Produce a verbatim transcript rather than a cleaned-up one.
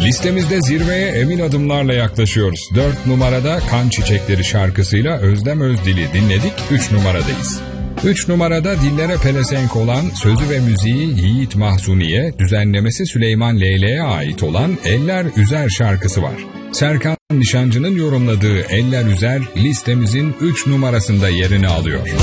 Listemizde zirveye emin adımlarla yaklaşıyoruz. dört numarada Kan Çiçekleri şarkısıyla Özlem Özdil'i dinledik, üç numaradayız. üç numarada dillere pelesenk olan, sözü ve müziği Yiğit Mahzuni'ye, düzenlemesi Süleyman Leyle'ye ait olan Eller Üzer şarkısı var. Serkan Nişancı'nın yorumladığı Eller Üzer listemizin üç numarasında yerini alıyor.